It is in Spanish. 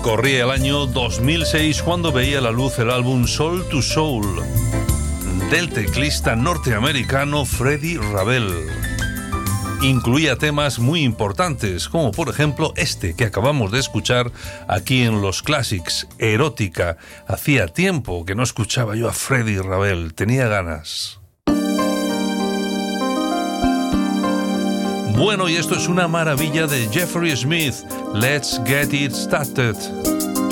Corría el año 2006 cuando veía la luz el álbum Soul to Soul del teclista norteamericano Freddie Ravel. Incluía temas muy importantes, como por ejemplo este que acabamos de escuchar aquí en Los Classics, Erótica. Hacía tiempo que no escuchaba yo a Freddie Ravel, tenía ganas. Bueno, y esto es una maravilla de Jeffrey Smith, Let's Get It Started.